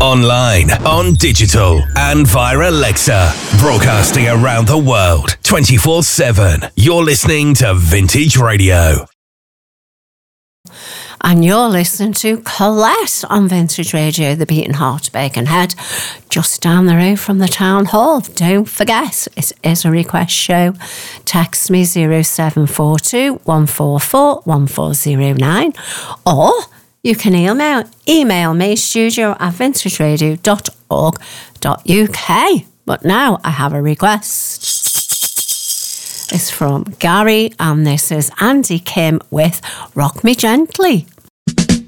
Online, on digital, and via Alexa. Broadcasting around the world, 24/7. You're listening to Vintage Radio. And you're listening to Colette on Vintage Radio, the Beating Heart Birkenhead, just down the road from the Town Hall. Don't forget, it is a request show. Text me 0742 144 1409, or you can email me studio@vintageradio.org.uk. But now I have a request. It's from Gary, and this is Andy Kim with Rock Me Gently.